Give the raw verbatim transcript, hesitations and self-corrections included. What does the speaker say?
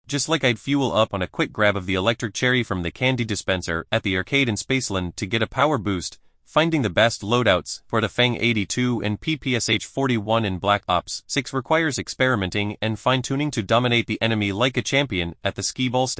Just like I'd fuel up on a quick grab of the electric cherry from the candy dispenser at the arcade in Spaceland to get a power boost, finding the best loadouts for the Fang eighty-two and P P S H forty-one in Black Ops six requires experimenting and fine-tuning to dominate the enemy like a champion at the skee-ball stand.